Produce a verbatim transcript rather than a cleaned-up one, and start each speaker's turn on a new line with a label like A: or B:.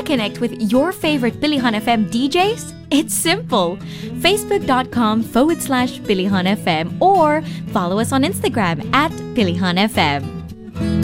A: to connect with your favorite Pilihan F M D Js? It's simple. Facebook.com forward slash Pilihan FM or follow us on Instagram at Pilihan F M.